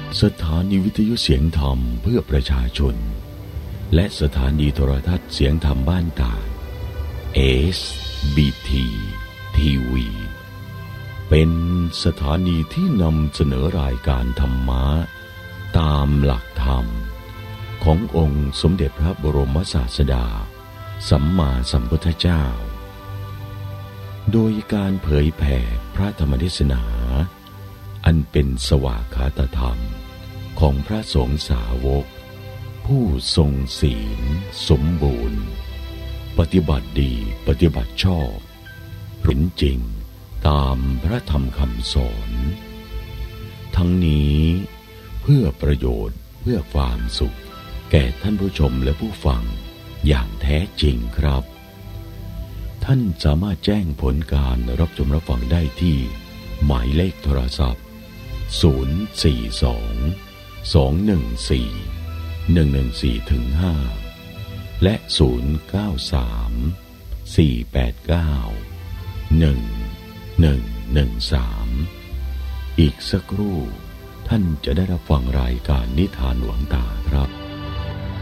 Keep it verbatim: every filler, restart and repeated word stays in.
สถานีวิทยุเสียงธรรมเพื่อประชาชนและสถานีโทรทัศน์เสียงธรรมบ้านตาด เอส บี ที ที วี เป็นสถานีที่นำเสนอรายการธรรมะตามหลักธรรมขององค์สมเด็จพระบรมศาสดาสัมมาสัมพุทธเจ้าโดยการเผยแผ่พระธรรมเทศนาอันเป็นสวากขาตธรรมของพระสงฆ์สาวกผู้ทรงศีลสมบูรณ์ปฏิบัติดีปฏิบัติชอบเห็นจริงตามพระธรรมคำสอนทั้งนี้เพื่อประโยชน์เพื่อความสุขแก่ท่านผู้ชมและผู้ฟังอย่างแท้จริงครับท่านสามารถแจ้งผลการรับชมรับฟังได้ที่หมายเลขโทรศัพท์ศูนย์ สี่ สอง สอง หนึ่ง สี่ หนึ่ง หนึ่ง สี่ ห้า และ ศูนย์ เก้า สาม สี่ แปด เก้า หนึ่ง หนึ่ง หนึ่ง สาม อีกสักครู่ท่านจะได้รับฟังรายการนิทานหลวงตาครับ